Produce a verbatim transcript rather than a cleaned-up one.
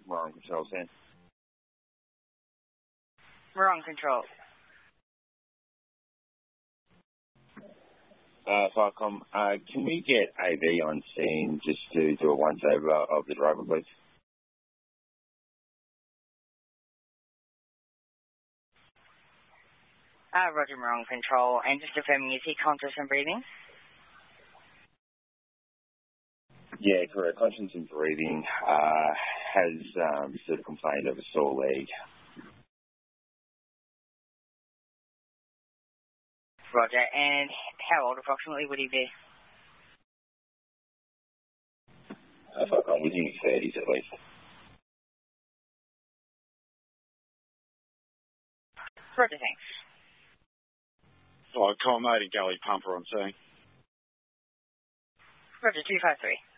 We're on control, Sam. We're on control. Uh, Falcom, uh, can we get A V on scene just to do a once-over of the driver, please? Uh, Roger, we're on control. And just confirming, is he conscious and breathing? Yeah, correct. Conscious and breathing. Uh, has um, sort of complained of a sore leg. Roger, and how old approximately would he be? Uh, Falcom, within his thirties at least. Roger, thanks. Oh, Colonnade Gully Pumper on scene. Roger, two five three.